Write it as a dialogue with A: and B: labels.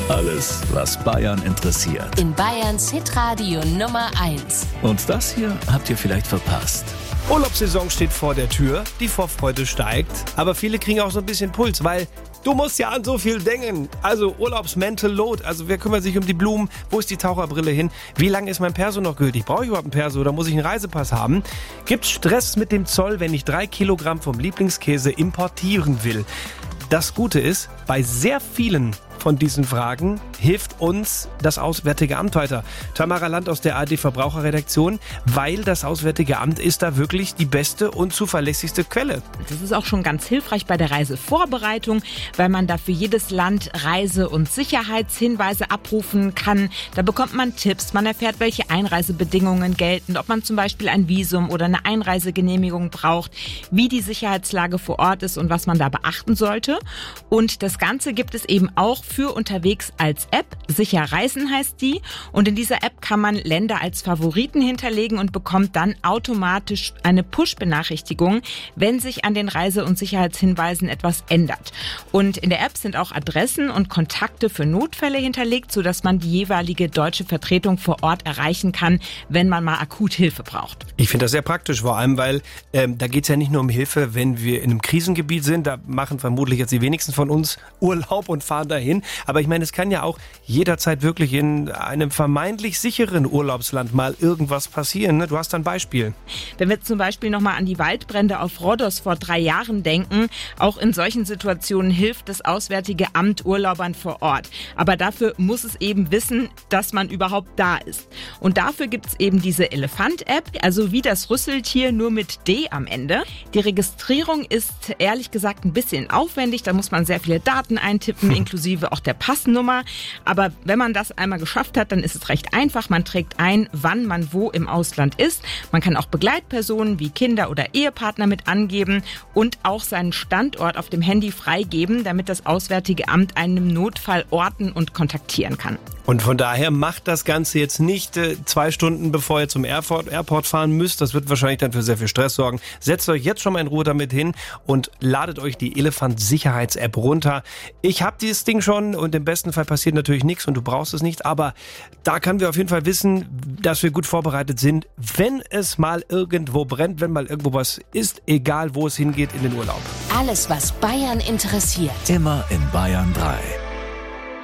A: Alles, was Bayern interessiert.
B: In Bayerns Hitradio Nummer 1.
A: Und das hier habt ihr vielleicht verpasst.
C: Urlaubssaison steht vor der Tür, die Vorfreude steigt, aber viele kriegen auch so ein bisschen Puls, weil du musst ja an so viel denken. Also Urlaubsmental Load, also wer kümmert sich um die Blumen, wo ist die Taucherbrille hin, wie lange ist mein Perso noch gültig, brauche ich überhaupt einen Perso oder muss ich einen Reisepass haben? Gibt's Stress mit dem Zoll, wenn ich 3 Kilogramm vom Lieblingskäse importieren will? Das Gute ist, bei sehr vielen von diesen Fragen hilft uns das Auswärtige Amt weiter. Tamara Land aus der ARD Verbraucherredaktion, weil das Auswärtige Amt ist da wirklich die beste und zuverlässigste Quelle.
D: Das ist auch schon ganz hilfreich bei der Reisevorbereitung, weil man da für jedes Land Reise- und Sicherheitshinweise abrufen kann. Da bekommt man Tipps, man erfährt, welche Einreisebedingungen gelten, ob man zum Beispiel ein Visum oder eine Einreisegenehmigung braucht, wie die Sicherheitslage vor Ort ist und was man da beachten sollte. Und das Ganze gibt es eben auch für unterwegs als App. Sicher Reisen heißt die. Und in dieser App kann man Länder als Favoriten hinterlegen und bekommt dann automatisch eine Push-Benachrichtigung, wenn sich an den Reise- und Sicherheitshinweisen etwas ändert. Und in der App sind auch Adressen und Kontakte für Notfälle hinterlegt, sodass man die jeweilige deutsche Vertretung vor Ort erreichen kann, wenn man mal akut Hilfe braucht.
C: Ich finde das sehr praktisch, vor allem, weil da geht es ja nicht nur um Hilfe, wenn wir in einem Krisengebiet sind. Da machen vermutlich jetzt die wenigsten von uns Urlaub und fahren dahin. Aber ich meine, es kann ja auch jederzeit wirklich in einem vermeintlich sicheren Urlaubsland mal irgendwas passieren. Ne? Du hast da ein Beispiel.
D: Wenn wir zum Beispiel nochmal an die Waldbrände auf Rhodos vor 3 Jahren denken, auch in solchen Situationen hilft das Auswärtige Amt Urlaubern vor Ort. Aber dafür muss es eben wissen, dass man überhaupt da ist. Und dafür gibt es eben diese Elefant-App, also wie das Rüsseltier, nur mit D am Ende. Die Registrierung ist ehrlich gesagt ein bisschen aufwendig, da muss man sehr viele Daten eintippen, inklusive auch der Passnummer. Aber wenn man das einmal geschafft hat, dann ist es recht einfach. Man trägt ein, wann man wo im Ausland ist. Man kann auch Begleitpersonen wie Kinder oder Ehepartner mit angeben und auch seinen Standort auf dem Handy freigeben, damit das Auswärtige Amt einen im Notfall orten und kontaktieren kann.
C: Und von daher macht das Ganze jetzt nicht 2 Stunden, bevor ihr zum Airport fahren müsst. Das wird wahrscheinlich dann für sehr viel Stress sorgen. Setzt euch jetzt schon mal in Ruhe damit hin und ladet euch die Elefant-Sicherheits-App runter. Ich habe dieses Ding schon und im besten Fall passiert natürlich nichts und du brauchst es nicht. Aber da können wir auf jeden Fall wissen, dass wir gut vorbereitet sind, wenn es mal irgendwo brennt, wenn mal irgendwo was ist, egal wo es hingeht in den Urlaub.
B: Alles, was Bayern interessiert.
A: Immer in Bayern 3.